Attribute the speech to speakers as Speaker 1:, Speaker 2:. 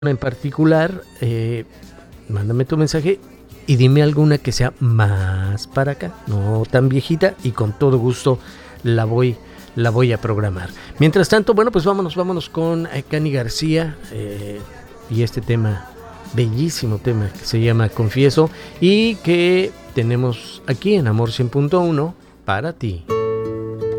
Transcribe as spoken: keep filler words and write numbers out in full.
Speaker 1: en particular, eh, mándame tu mensaje y dime alguna que sea más para acá, no tan viejita, y con todo gusto la voy, la voy a programar. Mientras tanto, bueno, pues vámonos, vámonos con eh, Cani García eh, y este tema, bellísimo tema que se llama Confieso y que tenemos aquí en Amor cien punto uno para ti.